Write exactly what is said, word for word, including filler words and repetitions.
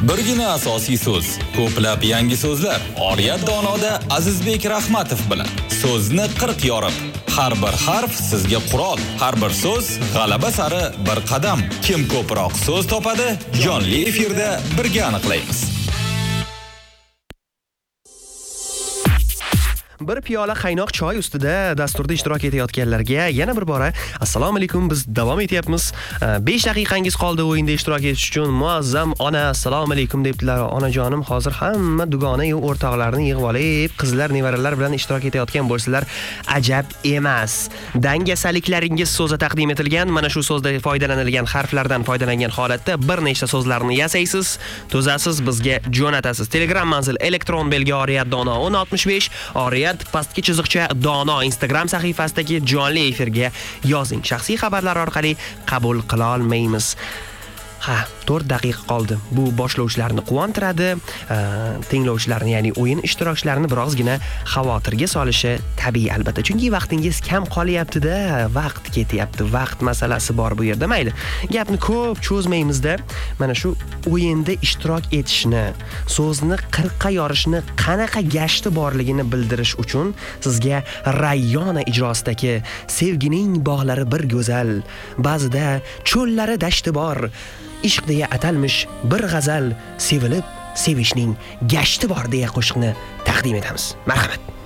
Birgina asosiy so'z, ko'plab yangi so'zlar. Oriyat Donoda Azizbek Rahmatov bilan so'zni qirq yorib. Har bir harf sizga qurol, har bir so'z g'alaba sari bir qadam. Kim ko'proq so'z topadi, jonli efirda birga aniqlaymiz. Bir piyola qaynoq choy ustida dasturda ishtirok etayotganlarga yana bir bora assalomu alaykum. Biz davom etyapmiz. besh daqiqangiz qoldi o'yinda ishtirok etish uchun. Muazzam ona assalomu alaykum debdilar. Onajonim hozir hamma dugona yu o'rtoqlarini yig'ib olib, qizlar, nevaralar bilan ishtirok etayotgan bo'lsalar, ajab emas. Dangasaliklaringiz so'zi taqdim etilgan. Mana shu so'zda foydalanilgan harflardan foydalangan holatda bir nechta so'zlarni yasaysiz, to'zasiz, bizga jo'natasiz. Telegram manzil elektron belgi Oriyat Dono o'n oltmish besh, Oriyat pastki chiziqcha Dono Instagram sahifasidagi jonli efirga yozing. Shaxsiy xabarlar orqali qabul qila olmaymiz. Ha, to'rt daqiqa qoldi. Bu boshlovchilarni quvontiradi, tinglovchilarni, ya'ni o'yin ishtirokchilarini birozgina xavotirga solishi tabiiy albatta. Chunki vaqtingiz kam qolyapti-da, vaqt ketyapti, vaqt masalasi bor bu yerda. Mayli, gapni ko'p cho'zmaymizda, mana shu o'yinda ishtirok etishni, so'zni qirqqa yorishni, qanaqa gashti borligini bildirish uchun sizga Rayyona ijrosidagi Sevgining bog'lari bir go'zal, ba'zida cho'llari dashti bor, ishq deya atalmish bir g'azal, sevilib sevishning gashti bor deya qo'shiqni taqdim etamiz. Marhamat.